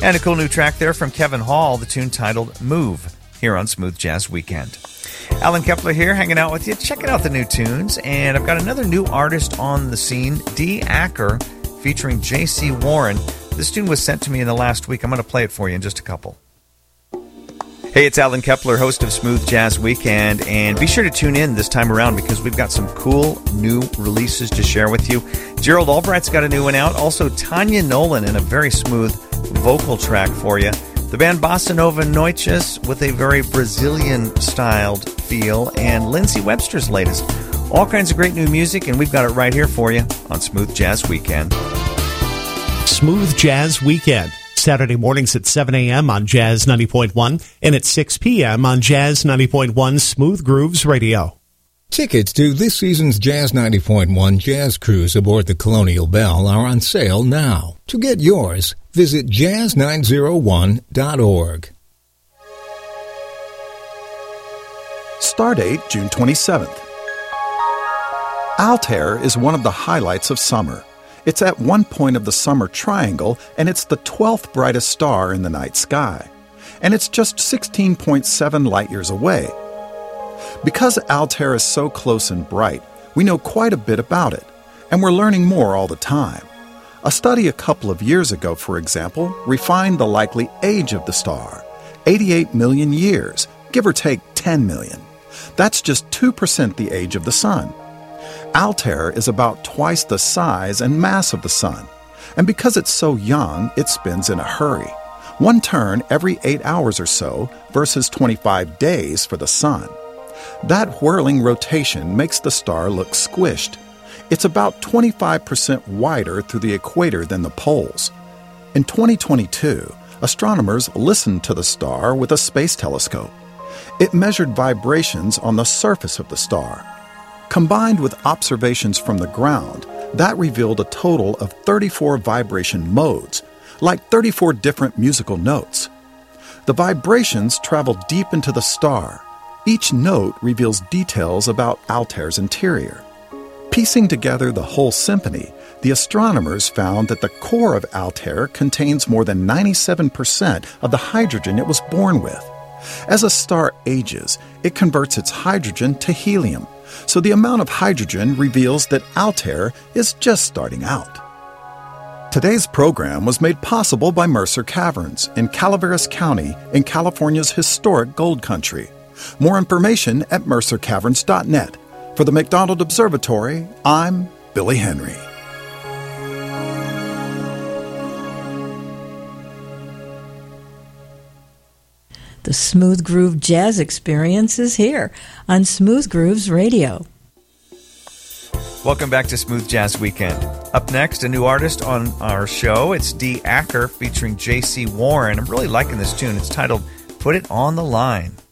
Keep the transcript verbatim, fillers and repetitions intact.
And a cool new track there from Kevin Hall, the tune titled Move, here on Smooth Jazz Weekend. Alan Kepler here, hanging out with you, checking out the new tunes. And I've got another new artist on the scene, Dee Acker, featuring J C Warren. This tune was sent to me in the last week. I'm going to play it for you in just a couple. Hey, it's Alan Kepler, host of Smooth Jazz Weekend, and be sure to tune in this time around because we've got some cool new releases to share with you. Gerald Albright's got a new one out, also Tanya Nolan in a very smooth vocal track for you. The band Bossa Nova Noites with a very Brazilian-styled feel, and Lindsay Webster's latest. All kinds of great new music, and we've got it right here for you on Smooth Jazz Weekend. Smooth Jazz Weekend. Saturday mornings at seven a.m. on Jazz ninety point one and at six p.m. on Jazz ninety point one Smooth Grooves Radio. Tickets to this season's Jazz ninety point one Jazz Cruise aboard the Colonial Belle are on sale now. To get yours, visit jazz nine oh one dot org. Stardate June twenty-seventh. Altair is one of the highlights of summer. It's at one point of the summer triangle, and it's the twelfth brightest star in the night sky. And it's just sixteen point seven light-years away. Because Altair is so close and bright, we know quite a bit about it, and we're learning more all the time. A study a couple of years ago, for example, refined the likely age of the star, eighty-eight million years, give or take ten million. That's just two percent the age of the Sun. Altair is about twice the size and mass of the Sun, and because it's so young, it spins in a hurry. One turn every eight hours or so versus twenty-five days for the Sun. That whirling rotation makes the star look squished. It's about twenty-five percent wider through the equator than the poles. In twenty twenty-two, astronomers listened to the star with a space telescope. It measured vibrations on the surface of the star. Combined with observations from the ground, that revealed a total of thirty-four vibration modes, like thirty-four different musical notes. The vibrations travel deep into the star. Each note reveals details about Altair's interior. Piecing together the whole symphony, the astronomers found that the core of Altair contains more than ninety-seven percent of the hydrogen it was born with. As a star ages, it converts its hydrogen to helium, so the amount of hydrogen reveals that Altair is just starting out. Today's program was made possible by Mercer Caverns in Calaveras County in California's historic gold country. More information at mercer caverns dot net. For the McDonald Observatory, I'm Billy Henry. The Smooth Groove Jazz Experience is here on Smooth Grooves Radio. Welcome back to Smooth Jazz Weekend. Up next, a new artist on our show. It's Dee Acker featuring J C Warren. I'm really liking this tune. It's titled Put It on the Line.